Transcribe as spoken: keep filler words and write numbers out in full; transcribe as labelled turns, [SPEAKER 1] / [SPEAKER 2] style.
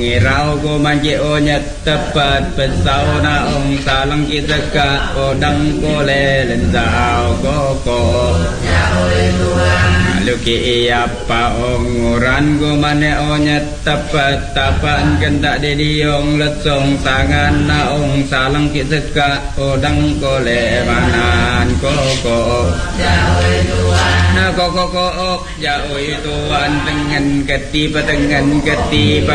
[SPEAKER 1] ngirau ko manje o nyat tepat pesau na ong salang kita ka o dang ko le len sao ko ko luki iya pa ong uran ko mane o nyat tepat tapan kendak didiong lesong tangan na ong salang kita ka o dang ko le manan ko ko na ko ko ko ok ja oi tuan tengen keti patengen keti pa